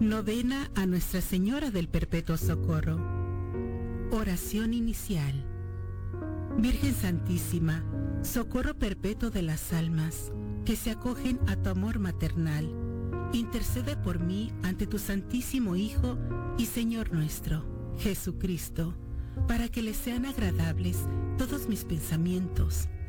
Novena a Nuestra Señora del Perpetuo Socorro. Oración inicial. Virgen Santísima, socorro perpetuo de las almas que se acogen a tu amor maternal, intercede por mí ante tu Santísimo Hijo y Señor nuestro, Jesucristo, para que le sean agradables todos mis pensamientos,